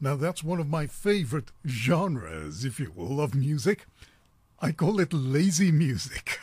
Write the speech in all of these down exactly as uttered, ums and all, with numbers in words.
Now that's one of my favorite genres, if you will, of music. I call it lazy music.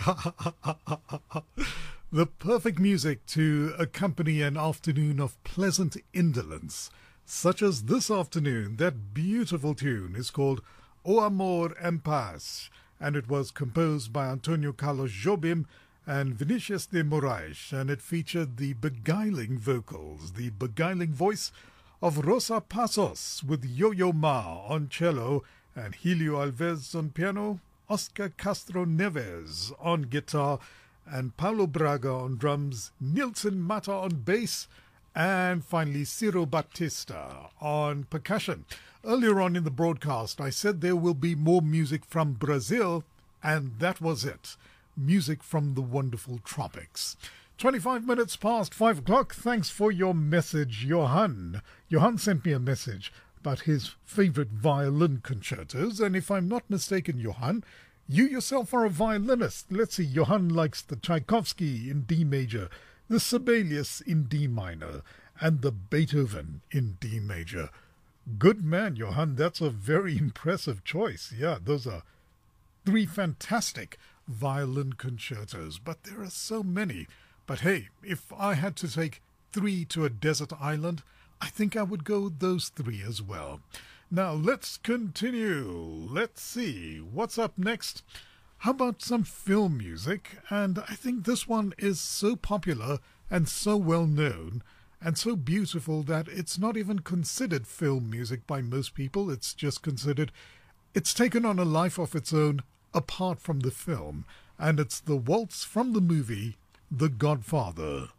The perfect music to accompany an afternoon of pleasant indolence, such as this afternoon. That beautiful tune is called O Amor en Paz, and it was composed by Antonio Carlos Jobim and Vinicius de Moraes, and it featured the beguiling vocals, the beguiling voice of Rosa Passos with Yo-Yo Ma on cello and Helio Alves on piano, Oscar Castro Neves on guitar, and Paulo Braga on drums, Nilson Mata on bass, and finally Ciro Batista on percussion. Earlier on in the broadcast, I said there will be more music from Brazil, and that was it. Music from the wonderful tropics. twenty-five minutes past five o'clock. Thanks for your message, Johan. Johan sent me a message about his favorite violin concertos, and if I'm not mistaken, Johan, you yourself are a violinist. Let's see, Johan likes the Tchaikovsky in D major, the Sibelius in D minor, and the Beethoven in D major. Good man, Johan. That's a very impressive choice. Yeah, those are three fantastic violin concertos, but there are so many. But hey, if I had to take three to a desert island, I think I would go with those three as well. Now, let's continue. Let's see, what's up next? How about some film music? And I think this one is so popular and so well known and so beautiful that it's not even considered film music by most people. It's just considered, it's taken on a life of its own apart from the film. And it's the waltz from the movie The Godfather.